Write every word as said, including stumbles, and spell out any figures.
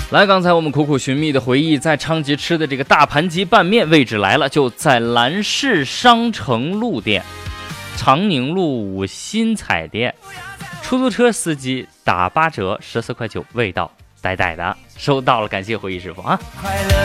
来，刚才我们苦苦寻觅的回忆，在昌吉吃的这个大盘鸡拌面位置来了，就在兰市商城路店长宁路五新彩店，出租车司机打八折，十四块九，味道呆呆的，收到了，感谢回忆师傅啊。快乐